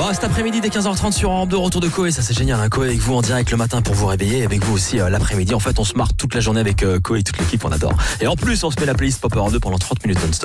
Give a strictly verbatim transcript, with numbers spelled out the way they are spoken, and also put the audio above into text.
Bon, cet après-midi dès quinze heures trente sur Europe deux, retour de Koé, ça c'est génial, hein. Koé avec vous en direct le matin pour vous réveiller, et avec vous aussi euh, l'après-midi. En fait, on se marre toute la journée avec euh, Koé et toute l'équipe, on adore. Et en plus, on se met la playlist Pop Europe deux pendant trente minutes non-stop.